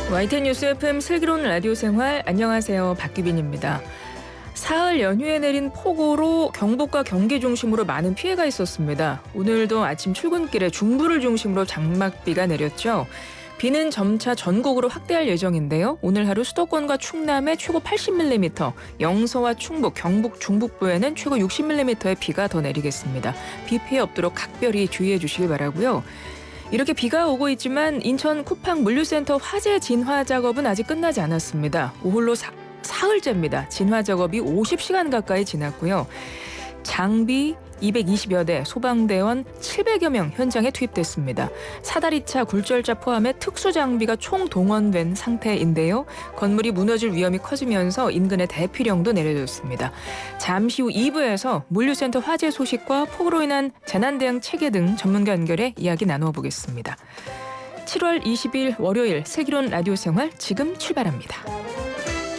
YTN 뉴스 FM 슬기로운 라디오 생활, 안녕하세요. 박규빈입니다. 사흘 연휴에 내린 폭우로 경북과 경기 중심으로 많은 피해가 있었습니다. 오늘도 아침 출근길에 중부를 중심으로 장막비가 내렸죠. 비는 점차 전국으로 확대할 예정인데요. 오늘 하루 수도권과 충남에 최고 80mm, 영서와 충북, 경북 중북부에는 최고 60mm의 비가 더 내리겠습니다. 비 피해 없도록 각별히 주의해 주시기 바라고요. 이렇게 비가 오고 있지만 인천 쿠팡 물류센터 화재 진화 작업은 아직 끝나지 않았습니다. 오홀로 사흘째입니다. 진화 작업이 50시간 가까이 지났고요. 장비 220여 대, 소방대원 700여 명 현장에 투입됐습니다. 사다리차, 굴절자 포함해 특수장비가 총동원된 상태인데요. 건물이 무너질 위험이 커지면서 인근에 대피령도 내려졌습니다. 잠시 후 2부에서 물류센터 화재 소식과 폭우로 인한 재난대응 체계 등 전문가 연결해 이야기 나눠보겠습니다. 7월 20일 월요일 슬기로운 라디오 생활 지금 출발합니다.